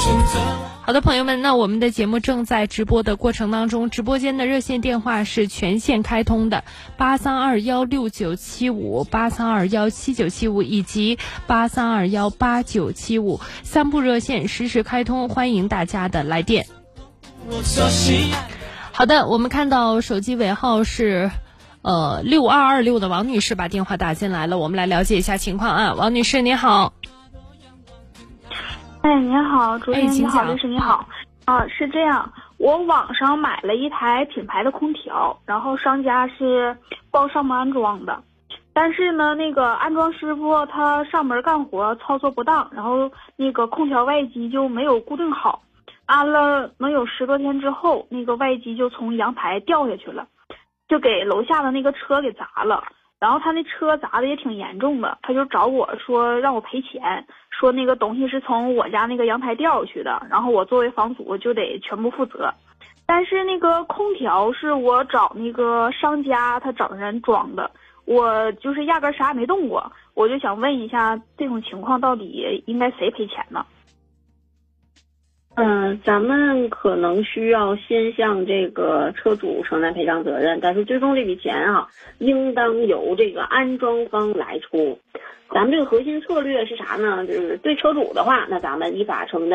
好的，朋友们，那我们的节目正在直播的过程当中，直播间的热线电话是全线开通的，83216975、83217975以及83218975，三部热线实时开通，欢迎大家的来电。好的，我们看到手机尾号是6226的王女士把电话打进来了，我们来了解一下情况啊。王女士您好。 您好，主持人你好，律师你好。是这样，我网上买了一台品牌的空调，然后商家是包上门安装的，但是呢，那个安装师傅他上门干活操作不当，然后那个空调外机就没有固定好，安了能有10多天之后，那个外机就从阳台掉下去了，就给楼下的那个车给砸了。然后他那车砸的也挺严重的，他就找我说让我赔钱，说那个东西是从我家那个阳台掉下去的，然后我作为房主就得全部负责。但是那个空调是我找那个商家他找人装的，我就是压根啥也没动过，我就想问一下这种情况到底应该谁赔钱呢？ 咱们可能需要先向这个车主承担赔偿责任，但是最终这笔钱应当由这个安装方来出。咱们这个核心策略是啥呢？就是对车主的话，那咱们依法承担